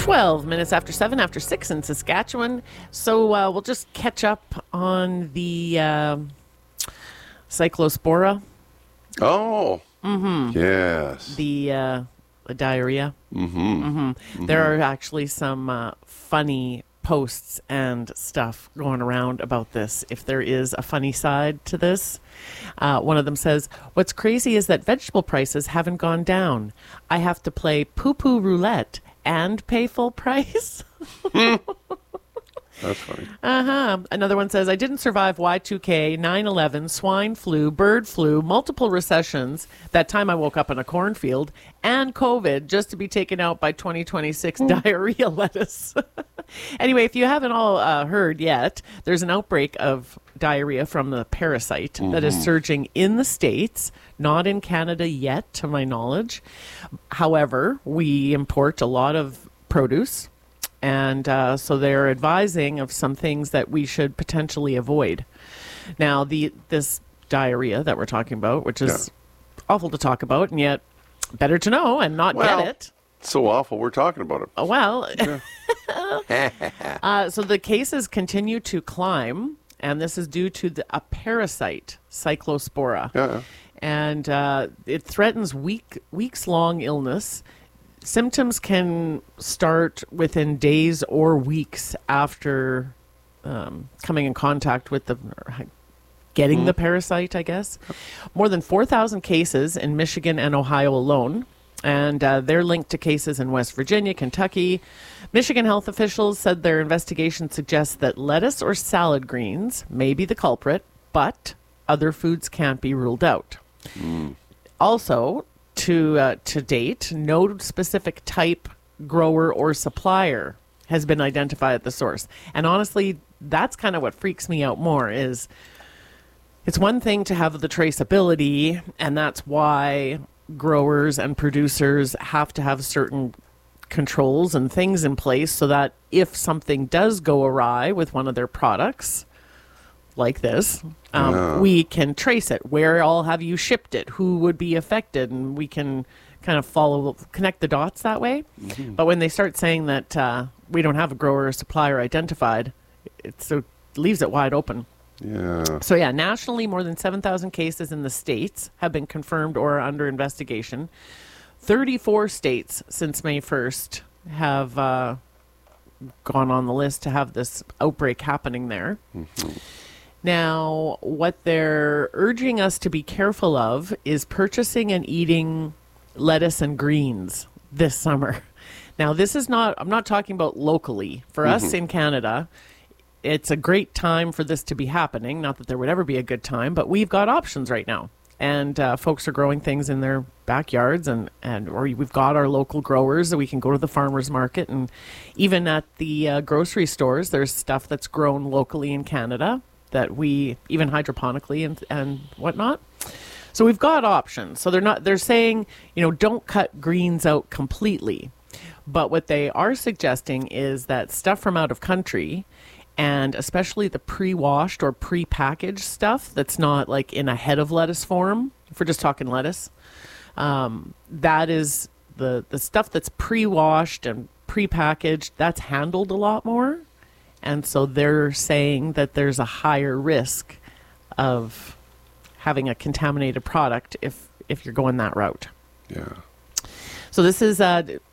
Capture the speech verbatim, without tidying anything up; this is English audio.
twelve minutes after seven, after six in Saskatchewan. So uh, we'll just catch up on the uh, cyclospora. Oh, Mm-hmm. yes. The, uh, the diarrhea. Mm-hmm. Mm-hmm. Mm-hmm. There are actually some uh, funny posts and stuff going around about this, if there is a funny side to this. Uh, one of them says, "What's crazy is that vegetable prices haven't gone down. I have to play poo-poo roulette and pay full price." That's funny. Uh-huh. Another one says, "I didn't survive Y two K, nine eleven, swine flu, bird flu, multiple recessions. That time I woke up in a cornfield, and COVID just to be taken out by twenty twenty-six diarrhea lettuce." Anyway, if you haven't all uh, heard yet, there's an outbreak of diarrhea from the parasite mm-hmm. that is surging in the States, not in Canada yet, to my knowledge. However, we import a lot of produce. And uh, so they're advising of some things that we should potentially avoid. Now, the this diarrhea that we're talking about, which is yeah. awful to talk about, and yet better to know and not well, get it. It's so awful, we're talking about it. Uh, well, yeah. uh, so the cases continue to climb, and this is due to the, a parasite, cyclospora. Yeah. And uh, it threatens week weeks-long illness. Symptoms can start within days or weeks after um, coming in contact with the, getting mm. the parasite, I guess. More than four thousand cases in Michigan and Ohio alone, and uh, they're linked to cases in West Virginia, Kentucky. Michigan health officials said their investigation suggests that lettuce or salad greens may be the culprit, but other foods can't be ruled out. Mm. Also, To uh, to date, no specific type, grower, or supplier has been identified at the source. And honestly, that's kind of what freaks me out more. Is it's one thing to have the traceability, and that's why growers and producers have to have certain controls and things in place so that if something does go awry with one of their products, like this, um, yeah. we can trace it. Where all have you shipped it? Who would be affected? And we can kind of follow, connect the dots that way. Mm-hmm. But when they start saying that uh, we don't have a grower or supplier identified, it so leaves it wide open. Yeah. So yeah, nationally, more than seven thousand cases in the States have been confirmed or are under investigation. thirty-four states since May first have uh, gone on the list to have this outbreak happening there. Mm-hmm. Now, what they're urging us to be careful of is purchasing and eating lettuce and greens this summer. Now, this is not, I'm not talking about locally. For mm-hmm. us in Canada, it's a great time for this to be happening. Not that there would ever be a good time, but we've got options right now. And uh, folks are growing things in their backyards, and, and or we've got our local growers that we can go to the farmer's market. And even at the uh, grocery stores, there's stuff that's grown locally in Canada that we, even hydroponically and, and whatnot. So we've got options. So they're not, they're saying, you know, don't cut greens out completely. But what they are suggesting is that stuff from out of country, and especially the pre-washed or pre-packaged stuff that's not like in a head of lettuce form, if we're just talking lettuce, um, that is the, the stuff that's pre-washed and pre-packaged, that's handled a lot more. And so they're saying that there's a higher risk of having a contaminated product if, if you're going that route. Yeah. So this is uh,